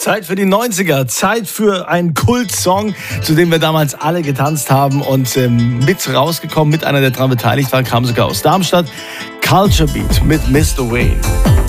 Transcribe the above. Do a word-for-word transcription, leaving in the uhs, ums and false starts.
Zeit für die neunziger, Zeit für einen Kultsong, zu dem wir damals alle getanzt haben und ähm, mit rausgekommen, mit einer, der daran beteiligt war, kam sogar aus Darmstadt. Culture Beat mit Mister Wayne.